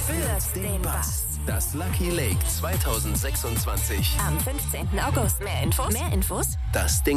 spürt den Bass. Das Lucky Lake 2026. Am 15. August. Mehr Infos? Das Ding